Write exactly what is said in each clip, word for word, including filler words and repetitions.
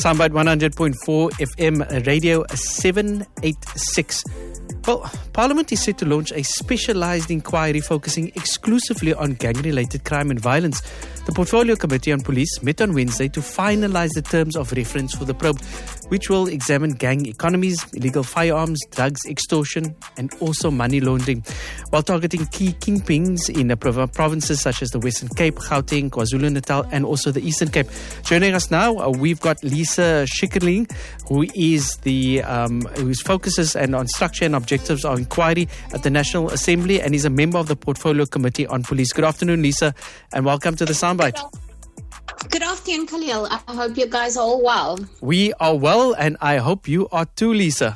Soundbite one hundred point four F M Radio seven eighty-six. Well, Parliament is set to launch a specialised inquiry focusing exclusively on gang-related crime and violence. The Portfolio Committee on Police met on Wednesday to finalise the terms of reference for the probe, which will examine gang economies, illegal firearms, drugs, extortion, and also money laundering, while targeting key kingpins in the provinces such as the Western Cape, Gauteng, KwaZulu-Natal, and also the Eastern Cape. Joining us now, uh, we've got Lisa Schikkerling, who is the um, whose focuses and on structure and objectives of inquiry at the National Assembly, and is a member of the Portfolio Committee on Police. Good afternoon, Lisa, and welcome to the Soundbite. Good afternoon, Khalil. I hope you guys are all well. We are well, and I hope you are too, Lisa.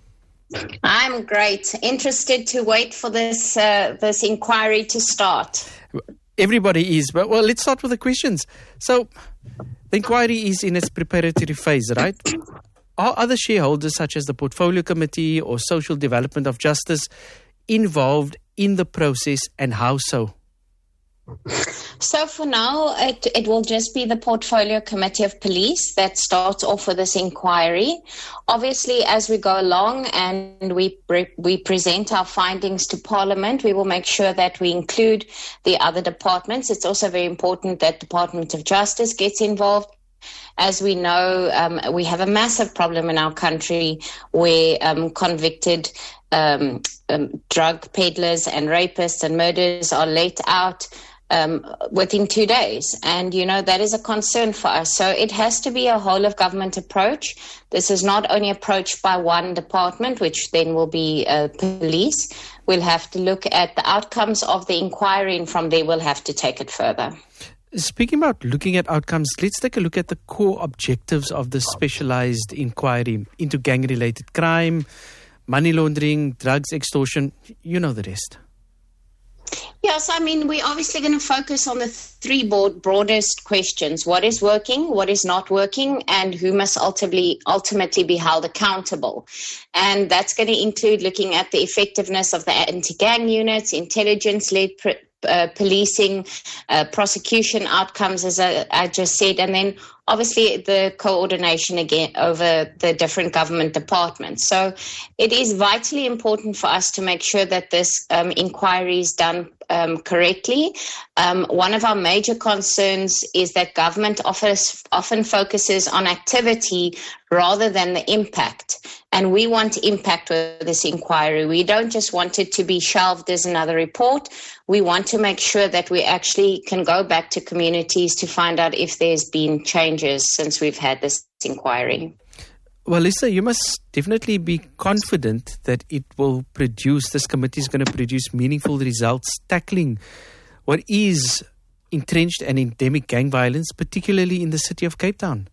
I'm great. Interested to wait for this uh, this inquiry to start. Everybody is. But well, let's start with the questions. So, the inquiry is in its preparatory phase, right? Are other shareholders, such as the Portfolio Committee or Social Development of Justice, involved in the process, and how so? So for now, it, it will just be the Portfolio Committee of Police that starts off with this inquiry. Obviously, as we go along and we we present our findings to Parliament, we will make sure that we include the other departments. It's also very important that Department of Justice gets involved. As we know, um, we have a massive problem in our country where um, convicted um, um, drug peddlers and rapists and murderers are let out Um, within two days. And, you know, that is a concern for us. So it has to be a whole of government approach. This is not only approached by one department, which then will be uh, police. We'll have to look at the outcomes of the inquiry, and from there we'll have to take it further. Speaking about looking at outcomes, let's take a look at the core objectives of the specialised inquiry into gang-related crime, money laundering, drugs, extortion. You know the rest. Yes, I mean, we're obviously going to focus on the three broad, broadest questions. What is working, what is not working, and who must ultimately, ultimately be held accountable. And that's going to include looking at the effectiveness of the anti-gang units, intelligence-led pr- uh, policing, uh, prosecution outcomes, as I, I just said, and then obviously the coordination again over the different government departments. So it is vitally important for us to make sure that this um, inquiry is done um, correctly. Um, one of our major concerns is that government offers, often focuses on activity rather than the impact. And we want impact with this inquiry. We don't just want it to be shelved as another report. We want to make sure that we actually can go back to communities to find out if there's been changes since we've had this inquiry. Well, Lisa, you must definitely be confident that it will produce, this committee is going to produce meaningful results tackling what is entrenched and endemic gang violence, particularly in the city of Cape Town.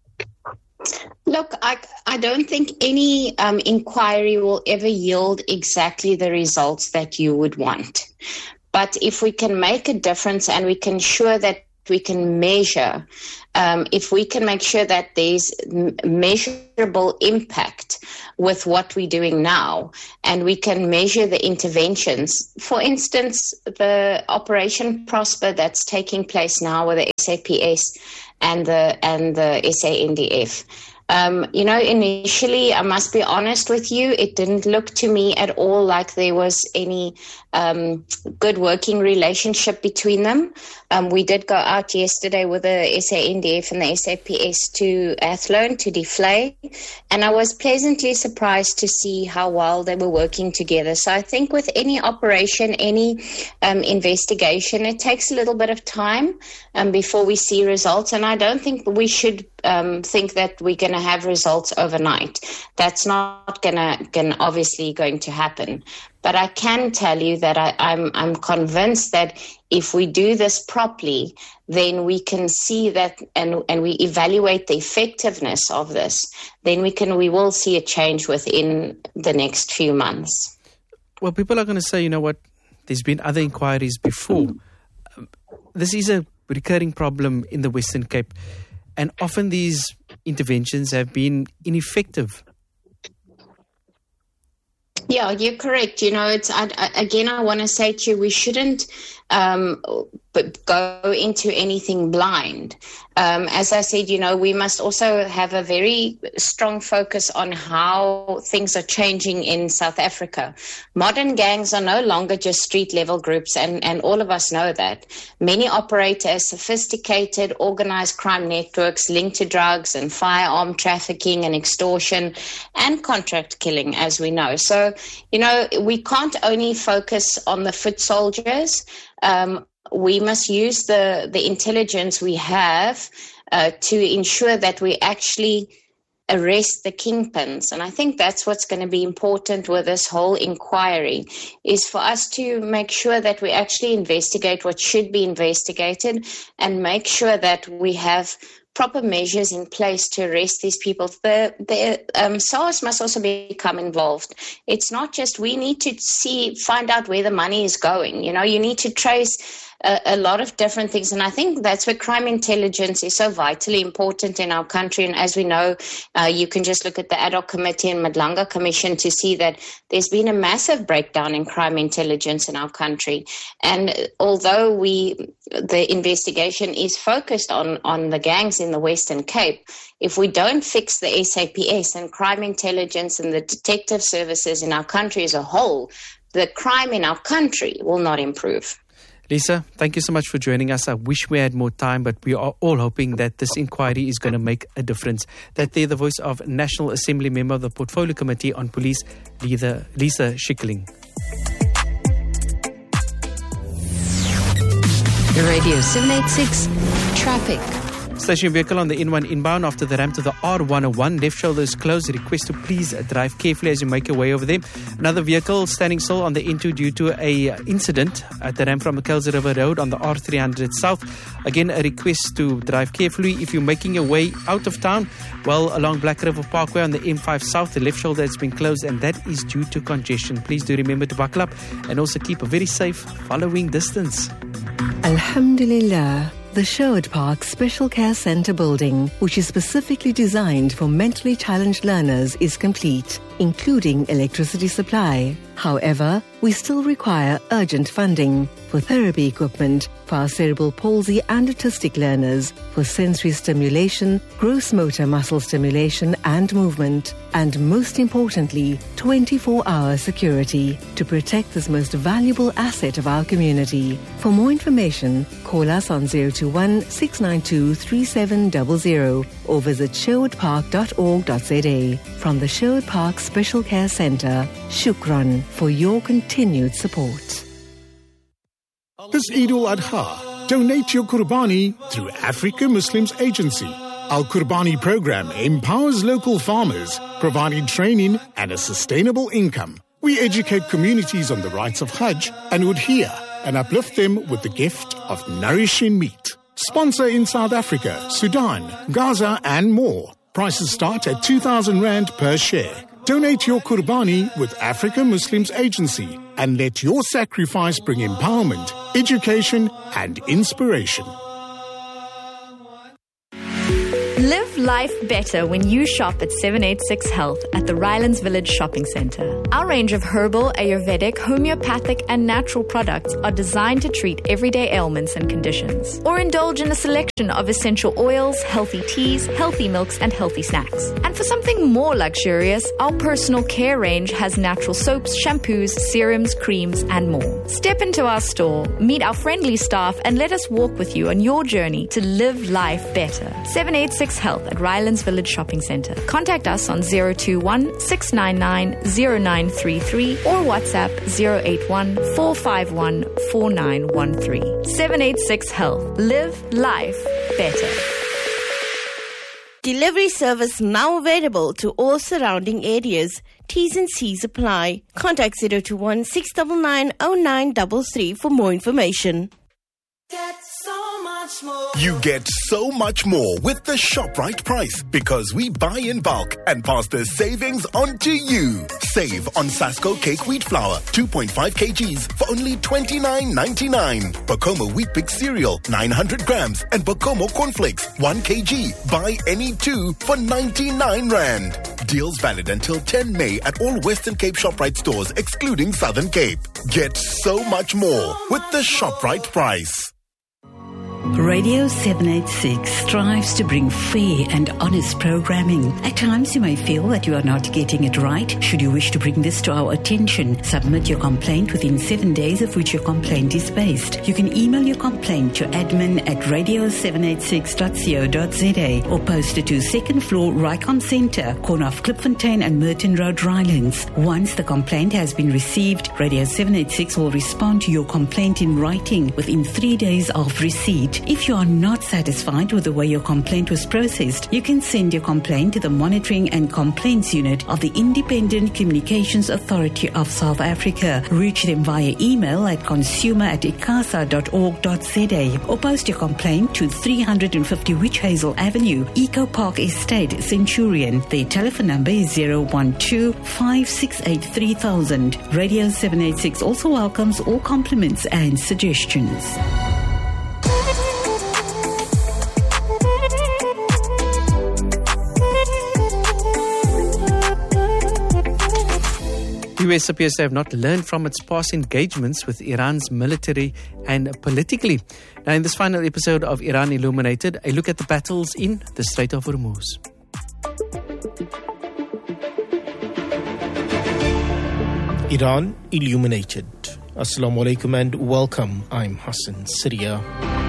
Look, I, I don't think any um, inquiry will ever yield exactly the results that you would want. But if we can make a difference and we can ensure that we can measure, um, if we can make sure that there's m- measurable impact with what we're doing now, and we can measure the interventions. For instance, the Operation Prosper that's taking place now with the S A P S and the and the S A N D F. Um, you know, initially, I must be honest with you, it didn't look to me at all like there was any um, good working relationship between them. Um, we did go out yesterday with the S A N D F and the S A P S to Athlone, to Deflay, and I was pleasantly surprised to see how well they were working together. So I think with any operation, any um, investigation, it takes a little bit of time um, before we see results, and I don't think we should um, think that we're going to have results overnight. That's not gonna, gonna obviously going to happen. But I can tell you that I, I'm I'm convinced that if we do this properly, then we can see that, and, and we evaluate the effectiveness of this, then we can we will see a change within the next few months. Well, people are going to say, you know what, there's been other inquiries before. Um, this is a recurring problem in the Western Cape, and often these interventions have been ineffective. Yeah, you're correct. You know, it's I, I, again, I want to say to you, we shouldn't um, but go into anything blind. Um, as I said, you know, we must also have a very strong focus on how things are changing in South Africa. Modern gangs are no longer just street-level groups, and, and all of us know that. Many operate as sophisticated, organized crime networks linked to drugs and firearm trafficking and extortion and contract killing, as we know. So, you know, we can't only focus on the foot soldiers. Um, We must use the, the intelligence we have uh, to ensure that we actually arrest the kingpins. And I think that's what's going to be important with this whole inquiry, is for us to make sure that we actually investigate what should be investigated and make sure that we have proper measures in place to arrest these people. The, the um, SARS must also become involved. It's not just, we need to see, find out where the money is going. You know, you need to trace a, a lot of different things. And I think that's where crime intelligence is so vitally important in our country. And as we know, uh, you can just look at the Ad hoc Committee and Madlanga Commission to see that there's been a massive breakdown in crime intelligence in our country. And although we, the investigation is focused on, on the gangs in the Western Cape, if we don't fix the S A P S and crime intelligence and the detective services in our country as a whole, the crime in our country will not improve. Lisa, thank you so much for joining us. I wish we had more time, but we are all hoping that this inquiry is going to make a difference. That they're the voice of National Assembly member of the Portfolio Committee on Police, Lisa, Lisa Schikkeling. Radio seven eighty-six, traffic. Station vehicle on the N one inbound after the ramp to the R one oh one. Left shoulder is closed. Request to please drive carefully as you make your way over there. Another vehicle standing still on the N two due to a incident at the ramp from the Kells River Road on the R three hundred South. Again, a request to drive carefully if you're making your way out of town. Well, along Black River Parkway on the M five South, the left shoulder has been closed, and that is due to congestion. Please do remember to buckle up and also keep a very safe following distance. Alhamdulillah. The Sherwood Park Special Care Centre building, which is specifically designed for mentally challenged learners, is complete, including electricity supply. However, we still require urgent funding for therapy equipment for our cerebral palsy and autistic learners, for sensory stimulation, gross motor muscle stimulation and movement, and most importantly, twenty-four hour security to protect this most valuable asset of our community. For more information, call us on zero two one, six nine two, three seven zero zero or visit sherwood park dot org dot z a. From the Sherwood Park Special Care Centre, Shukran for your continued support. This Eid al-Adha, donate your Qurbani through Africa Muslims Agency. Our Qurbani program empowers local farmers, providing training and a sustainable income. We educate communities on the rights of Hajj and Udhiyah and uplift them with the gift of nourishing meat. Sponsor in South Africa, Sudan, Gaza and more. Prices start at two thousand rand per share. Donate your Qurbani with Africa Muslims Agency and let your sacrifice bring empowerment, education and inspiration. Live life better when you shop at seven eighty-six Health at the Rylands Village Shopping Centre. Our range of herbal, Ayurvedic, homeopathic and natural products are designed to treat everyday ailments and conditions. Or indulge in a selection of essential oils, healthy teas, healthy milks and healthy snacks. And for something more luxurious, our personal care range has natural soaps, shampoos, serums, creams and more. Step into our store, meet our friendly staff and let us walk with you on your journey to live life better. seven eighty-six Health at Rylands Village Shopping Centre. Contact us on zero two one, six nine nine, zero nine three three or WhatsApp zero eight one, four five one, four nine one three. seven eighty-six Health. Live life better. Delivery service now available to all surrounding areas. T's and C's apply. Contact zero two one, six nine nine, zero nine three three for more information. Get so much more. You get so much more with the ShopRite price because we buy in bulk and pass the savings on to you. Save on Sasco cake wheat flour, two point five kilograms for only twenty-nine ninety-nine. Bokomo wheat bix cereal, nine hundred grams and Bokomo cornflakes, one kilogram. Buy any two for ninety-nine rand. Deals valid until tenth of May at all Western Cape ShopRite stores excluding Southern Cape. Get so much more with the ShopRite price. Radio seven eighty-six strives to bring fair and honest programming. At times you may feel that you are not getting it right. Should you wish to bring this to our attention, submit your complaint within seven days of which your complaint is based. You can email your complaint to admin at radio seven eighty-six dot co dot za or post it to second floor Rycon Centre, corner of Klipfontein and Merton Road, Rylands. Once the complaint has been received, Radio seven eighty-six will respond to your complaint in writing within three days of receipt. If you are not satisfied with the way your complaint was processed, you can send your complaint to the Monitoring and Complaints Unit of the Independent Communications Authority of South Africa. Reach them via email at consumer at icasa dot org dot za or post your complaint to three fifty Witch Hazel Avenue, Eco Park Estate, Centurion. Their telephone number is zero one two, five six eight, three thousand. Radio seven eighty-six also welcomes all compliments and suggestions. The U S appears to have not learned from its past engagements with Iran's military and politically. Now, in this final episode of Iran Illuminated, a look at the battles in the Strait of Hormuz. Iran Illuminated. Assalamu alaikum and welcome. I'm Hassan Syria.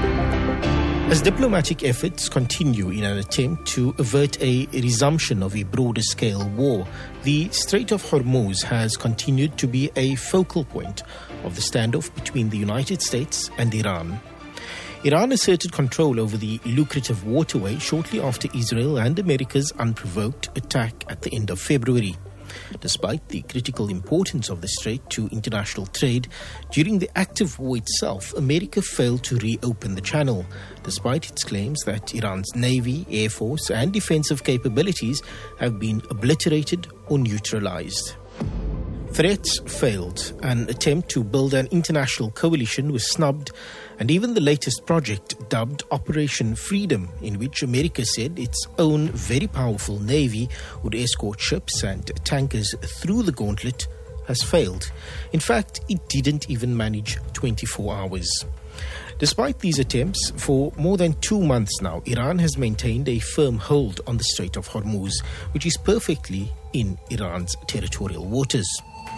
As diplomatic efforts continue in an attempt to avert a resumption of a broader scale war, the Strait of Hormuz has continued to be a focal point of the standoff between the United States and Iran. Iran asserted control over the lucrative waterway shortly after Israel and America's unprovoked attack at the end of February. Despite the critical importance of the strait to international trade, during the active war itself, America failed to reopen the channel, despite its claims that Iran's navy, air force and defensive capabilities have been obliterated or neutralized. Threats failed, an attempt to build an international coalition was snubbed, and even the latest project, dubbed Operation Freedom, in which America said its own very powerful navy would escort ships and tankers through the gauntlet, has failed. In fact, it didn't even manage twenty-four hours. Despite these attempts, for more than two months now, Iran has maintained a firm hold on the Strait of Hormuz, which is perfectly in Iran's territorial waters.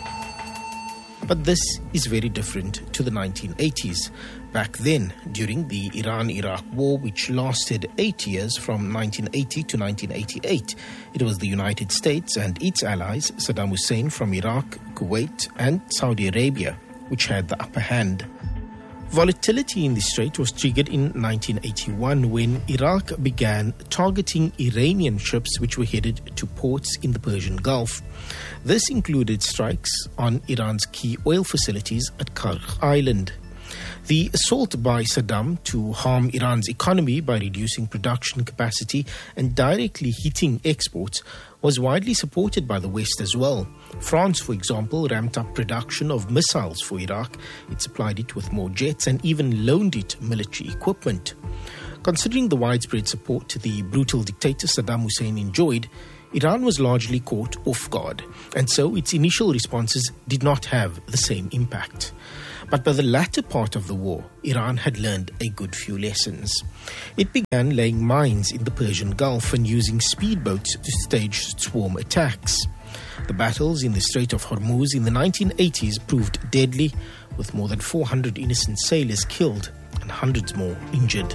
But this is very different to the nineteen eighties. Back then, during the Iran-Iraq War, which lasted eight years from nineteen eighty to nineteen eighty-eight, it was the United States and its allies, Saddam Hussein from Iraq, Kuwait and Saudi Arabia, which had the upper hand. Volatility in the strait was triggered in nineteen eighty-one when Iraq began targeting Iranian ships which were headed to ports in the Persian Gulf. This included strikes on Iran's key oil facilities at Karkh Island. The assault by Saddam to harm Iran's economy by reducing production capacity and directly hitting exports was widely supported by the West as well. France, for example, ramped up production of missiles for Iraq. It supplied it with more jets and even loaned it military equipment. Considering the widespread support the brutal dictator Saddam Hussein enjoyed, Iran was largely caught off guard, and so its initial responses did not have the same impact. But by the latter part of the war, Iran had learned a good few lessons. It began laying mines in the Persian Gulf and using speedboats to stage swarm attacks. The battles in the Strait of Hormuz in the nineteen eighties proved deadly, with more than four hundred innocent sailors killed and hundreds more injured.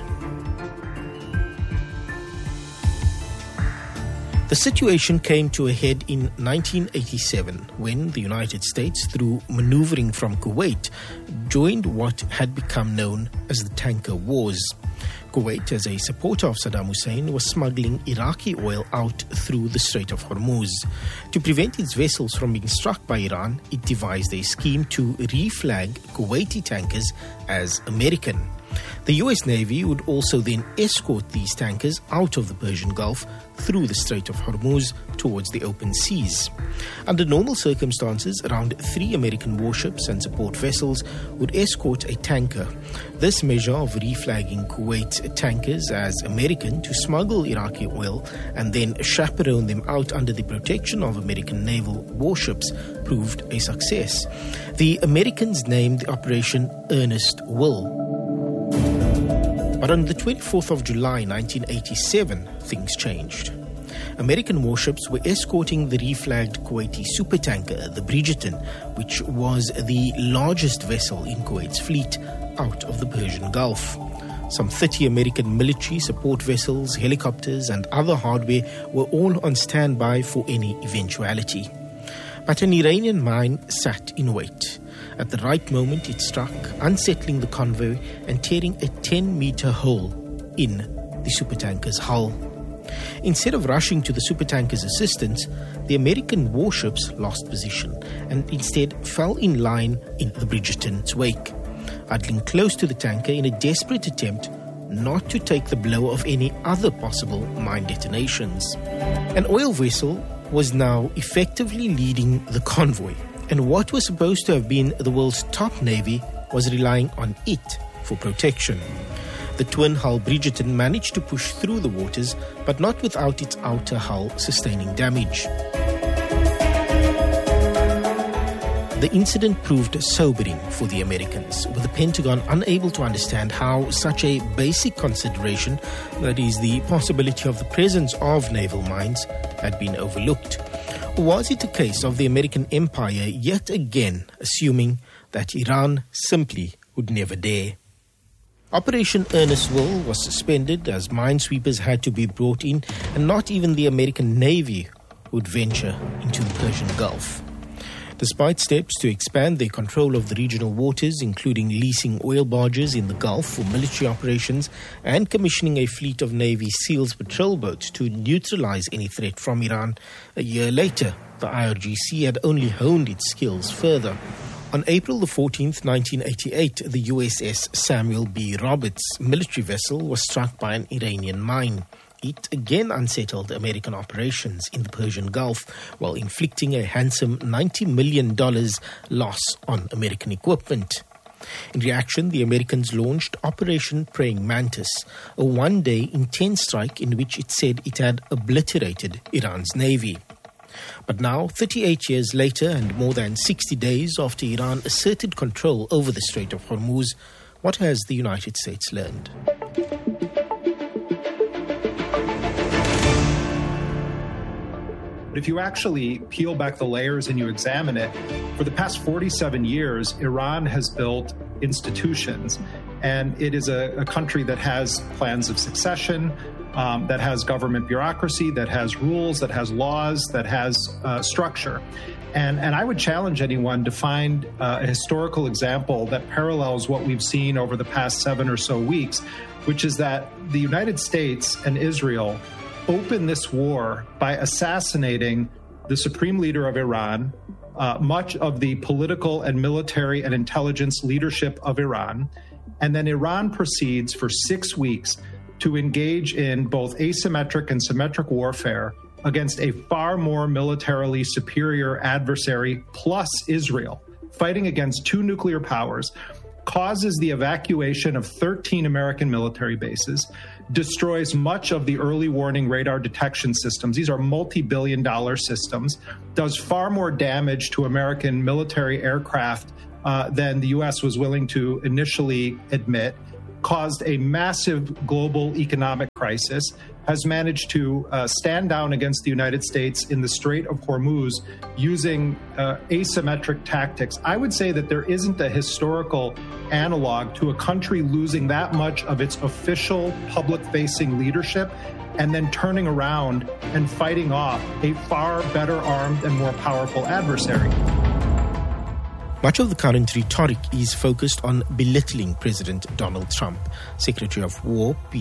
The situation came to a head in nineteen eighty-seven when the United States, through maneuvering from Kuwait, joined what had become known as the Tanker Wars. Kuwait, as a supporter of Saddam Hussein, was smuggling Iraqi oil out through the Strait of Hormuz. To prevent its vessels from being struck by Iran, it devised a scheme to reflag Kuwaiti tankers as American. The U S Navy would also then escort these tankers out of the Persian Gulf through the Strait of Hormuz towards the open seas. Under normal circumstances, around three American warships and support vessels would escort a tanker. This measure of reflagging Kuwait tankers as American to smuggle Iraqi oil and then chaperone them out under the protection of American naval warships proved a success. The Americans named the operation Earnest Will. But on the twenty-fourth of July nineteen eighty-seven, things changed. American warships were escorting the reflagged Kuwaiti supertanker, the Bridgerton, which was the largest vessel in Kuwait's fleet, out of the Persian Gulf. Some thirty American military support vessels, helicopters and other hardware were all on standby for any eventuality. But an Iranian mine sat in wait. At the right moment it struck, unsettling the convoy and tearing a ten-meter hole in the supertanker's hull. Instead of rushing to the supertanker's assistance, the American warships lost position and instead fell in line in the Bridgerton's wake, huddling close to the tanker in a desperate attempt not to take the blow of any other possible mine detonations. An oil vessel was now effectively leading the convoy, and what was supposed to have been the world's top navy was relying on it for protection. The twin-hull Bridgerton managed to push through the waters, but not without its outer hull sustaining damage. The incident proved sobering for the Americans, with the Pentagon unable to understand how such a basic consideration, that is, the possibility of the presence of naval mines, had been overlooked. Or was it a case of the American empire yet again assuming that Iran simply would never dare? Operation Earnest Will was suspended as minesweepers had to be brought in, and not even the American Navy would venture into the Persian Gulf. Despite steps to expand their control of the regional waters, including leasing oil barges in the Gulf for military operations and commissioning a fleet of Navy SEALs patrol boats to neutralize any threat from Iran, a year later, the I R G C had only honed its skills further. On April the fourteenth, nineteen eighty-eight, the U S S Samuel B. Roberts military vessel was struck by an Iranian mine. It again unsettled American operations in the Persian Gulf while inflicting a handsome ninety million dollars loss on American equipment. In reaction, the Americans launched Operation Praying Mantis, a one-day intense strike in which it said it had obliterated Iran's navy. But now, thirty-eight years later and more than sixty days after Iran asserted control over the Strait of Hormuz, what has the United States learned? If you actually peel back the layers and you examine it, for the past forty-seven years, Iran has built institutions. And it is a, a country that has plans of succession, um, that has government bureaucracy, that has rules, that has laws, that has uh, structure. And, and I would challenge anyone to find uh, a historical example that parallels what we've seen over the past seven or so weeks, which is that the United States and Israel opened this war by assassinating the supreme leader of Iran, uh, much of the political and military and intelligence leadership of Iran, and then Iran proceeds for six weeks to engage in both asymmetric and symmetric warfare against a far more militarily superior adversary plus Israel, fighting against two nuclear powers, causes the evacuation of thirteen American military bases, destroys much of the early warning radar detection systems. These are multi-billion dollar systems, does far more damage to American military aircraft uh, than the U S was willing to initially admit, caused a massive global economic crisis, has managed to uh, stand down against the United States in the Strait of Hormuz using uh, asymmetric tactics. I would say that there isn't a historical analog to a country losing that much of its official public-facing leadership and then turning around and fighting off a far better armed and more powerful adversary. Much of the current rhetoric is focused on belittling President Donald Trump. Secretary of War Pete